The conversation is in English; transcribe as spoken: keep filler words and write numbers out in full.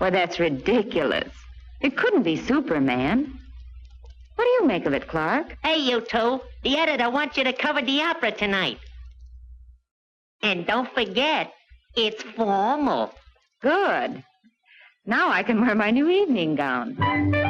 Well, that's ridiculous. It couldn't be Superman. What do you make of it, Clark? Hey, you two. The editor wants you to cover the opera tonight. And don't forget, it's formal. Good. Now I can wear my new evening gown.